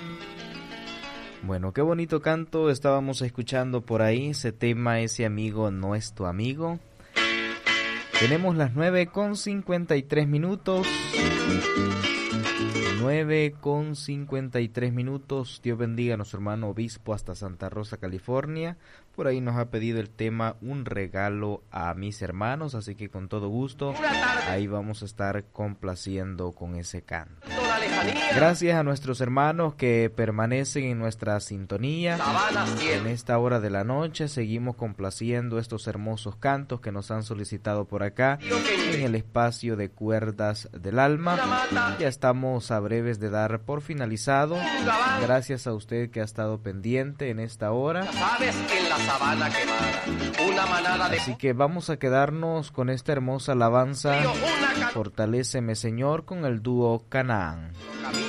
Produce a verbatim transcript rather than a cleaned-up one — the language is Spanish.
Bueno, qué bonito canto estábamos escuchando por ahí, ese tema, ese amigo no es tu amigo. Tenemos las nueve con cincuenta y tres minutos. nueve con cincuenta y tres minutos. Dios bendiga a nuestro hermano obispo hasta Santa Rosa, California. Por ahí nos ha pedido el tema Un regalo a mis hermanos, así que con todo gusto ahí vamos a estar complaciendo con ese canto. Gracias a nuestros hermanos que permanecen en nuestra sintonía. En esta hora de la noche seguimos complaciendo estos hermosos cantos que nos han solicitado por acá en el espacio de Cuerdas del Alma. Ya estamos a breves de dar por finalizado. Gracias a usted que ha estado pendiente en esta hora. Así que vamos a quedarnos con esta hermosa alabanza, Fortaléceme Señor, con el dúo Canaán.